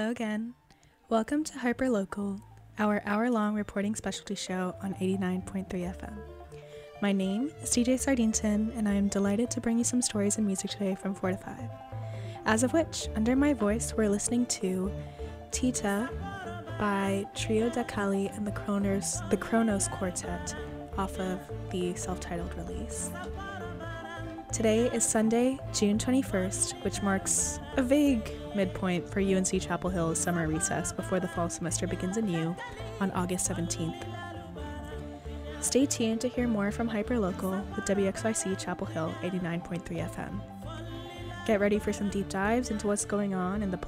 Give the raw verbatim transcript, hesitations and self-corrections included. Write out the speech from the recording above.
Hello again. Welcome to Hyperlocal, our hour-long reporting specialty show on eighty-nine point three F M. My name is D J Sardington, and I am delighted to bring you some stories and music today from four to five. As of which, under my voice, we're listening to Tita by Trio da Cali and the Kronos, the Kronos Quartet off of the self-titled release. Today is Sunday, June twenty-first, which marks a vague midpoint for U N C Chapel Hill's summer recess before the fall semester begins anew on August seventeenth. Stay tuned to hear more from Hyperlocal with W X Y C Chapel Hill eighty-nine point three F M. Get ready for some deep dives into what's going on in the